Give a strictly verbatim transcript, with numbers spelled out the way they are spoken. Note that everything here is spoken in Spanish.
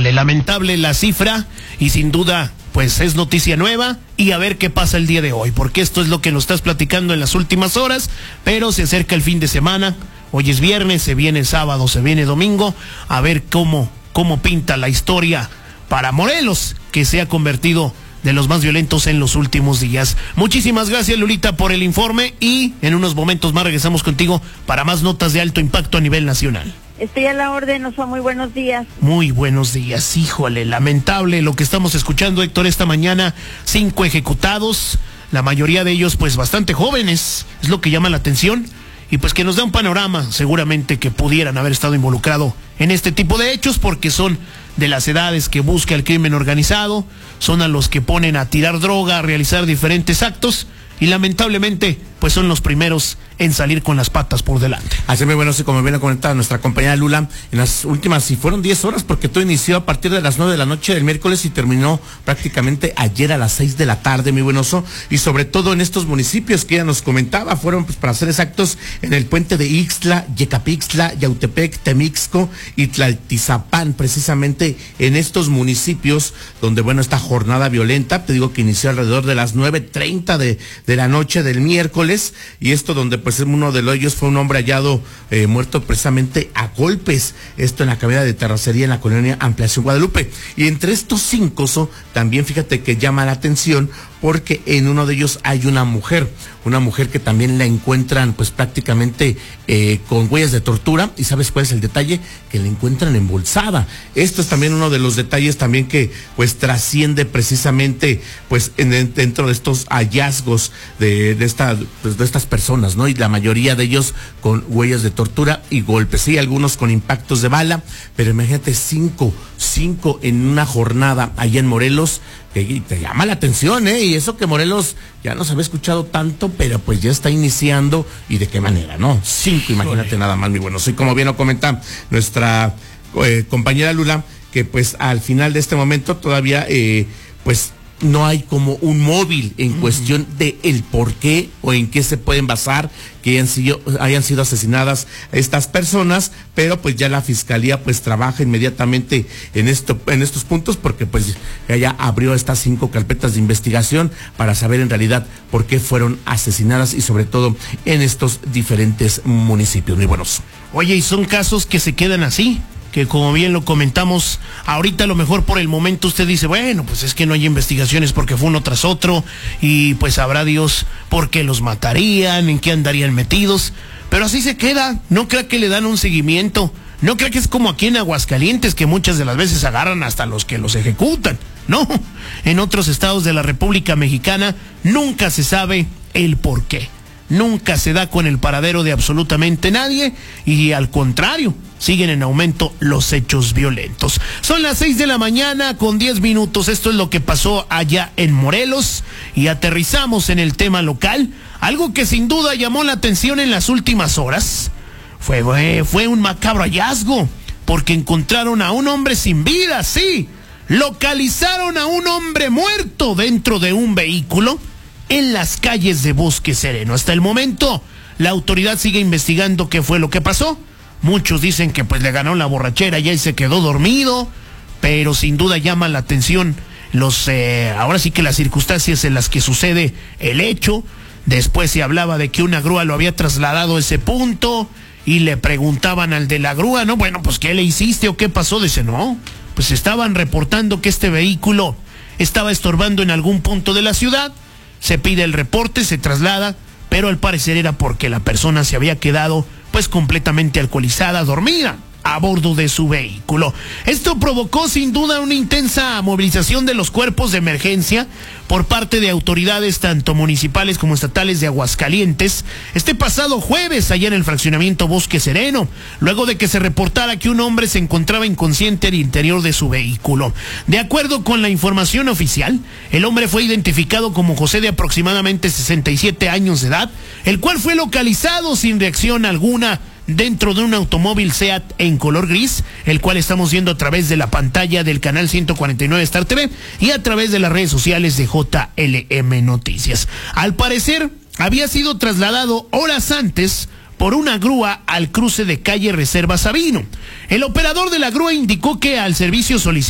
híjole, lamentable la cifra y sin duda pues es noticia nueva y a ver qué pasa el día de hoy, porque esto es lo que nos estás platicando en las últimas horas, pero se acerca el fin de semana, hoy es viernes, se viene sábado, se viene domingo, a ver cómo, cómo pinta la historia para Morelos, que se ha convertido de los más violentos en los últimos días. Muchísimas gracias, Lolita, por el informe y en unos momentos más regresamos contigo para más notas de alto impacto a nivel nacional. Estoy a la orden, Oso, muy buenos días. Muy buenos días, híjole, lamentable lo que estamos escuchando, Héctor, esta mañana, cinco ejecutados, la mayoría de ellos pues bastante jóvenes, es lo que llama la atención, y pues que nos da un panorama, seguramente que pudieran haber estado involucrados en este tipo de hechos, porque son de las edades que busca el crimen organizado, son a los que ponen a tirar droga, a realizar diferentes actos, y lamentablemente pues son los primeros en salir con las patas por delante. Así muy bueno, sí, como bien lo comentaba nuestra compañera Lula, en las últimas, si fueron diez horas, porque todo inició a partir de las nueve de la noche del miércoles y terminó prácticamente ayer a las seis de la tarde, mi buen Oso, y sobre todo en estos municipios que ella nos comentaba, fueron, pues para ser exactos, en el puente de Ixtla, Yecapixtla, Yautepec, Temixco y Tlaltizapán, precisamente en estos municipios donde, bueno, esta jornada violenta, te digo que inició alrededor de las nueve treinta de, de la noche del miércoles, y esto donde pues uno de ellos fue un hombre hallado eh, muerto precisamente a golpes, esto en la cavidad de terracería en la colonia Ampliación Guadalupe. Y entre estos cinco, so, también fíjate que llama la atención porque en uno de ellos hay una mujer, una mujer que también la encuentran pues prácticamente eh, con huellas de tortura, y ¿sabes cuál es el detalle? Que la encuentran embolsada. Esto es también uno de los detalles también que pues trasciende precisamente pues en, en, dentro de estos hallazgos de, de, esta, pues, de estas personas, ¿no? Y la mayoría de ellos con huellas de tortura y golpes, sí, algunos con impactos de bala, pero imagínate cinco, cinco en una jornada allá en Morelos. Te, te llama la atención, ¿eh? Y eso que Morelos ya no se había escuchado tanto, pero pues ya está iniciando, y de qué manera, ¿no? Cinco, imagínate nada más, mi bueno. Sí, como bien lo comenta nuestra eh, compañera Lula, que pues al final de este momento todavía, eh, pues no hay como un móvil en cuestión de el por qué o en qué se pueden basar que hayan sido, hayan sido asesinadas estas personas, pero pues ya la fiscalía pues trabaja inmediatamente en esto, en estos puntos, porque pues ya abrió estas cinco carpetas de investigación para saber en realidad por qué fueron asesinadas y sobre todo en estos diferentes municipios. Muy buenos. Oye, y son casos que se quedan así, que como bien lo comentamos, ahorita a lo mejor por el momento usted dice, bueno, pues es que no hay investigaciones porque fue uno tras otro, y pues sabrá Dios por qué los matarían, en qué andarían metidos, pero así se queda, no crea que le dan un seguimiento, no crea que es como aquí en Aguascalientes, que muchas de las veces agarran hasta los que los ejecutan, no, en otros estados de la República Mexicana nunca se sabe el por qué. Nunca se da con el paradero de absolutamente nadie, y al contrario, siguen en aumento los hechos violentos. Son las seis de la mañana con diez minutos. Esto es lo que pasó allá en Morelos, y aterrizamos en el tema local. Algo que sin duda llamó la atención en las últimas horas fue, fue un macabro hallazgo, porque encontraron a un hombre sin vida, sí. Localizaron a un hombre muerto dentro de un vehículo en las calles de Bosque Sereno. Hasta el momento, la autoridad sigue investigando qué fue lo que pasó. Muchos dicen que pues le ganó la borrachera y ahí se quedó dormido, pero sin duda llama la atención los, eh, ahora sí que las circunstancias en las que sucede el hecho. Después se hablaba de que una grúa lo había trasladado a ese punto, y le preguntaban al de la grúa, no, bueno, pues ¿qué le hiciste o qué pasó? Dice, no, pues estaban reportando que este vehículo estaba estorbando en algún punto de la ciudad. Se pide el reporte, se traslada, pero al parecer era porque la persona se había quedado pues completamente alcoholizada, dormida a bordo de su vehículo. Esto provocó sin duda una intensa movilización de los cuerpos de emergencia por parte de autoridades tanto municipales como estatales de Aguascalientes este pasado jueves allá en el fraccionamiento Bosque Sereno, luego de que se reportara que un hombre se encontraba inconsciente al interior de su vehículo. De acuerdo con la información oficial, el hombre fue identificado como José, de aproximadamente sesenta y siete años de edad, el cual fue localizado sin reacción alguna dentro de un automóvil SEAT en color gris, el cual estamos viendo a través de la pantalla del canal ciento cuarenta y nueve Star T V y a través de las redes sociales de J L M Noticias. Al parecer, había sido trasladado horas antes por una grúa al cruce de calle Reserva Sabino. El operador de la grúa indicó que al servicio solicitado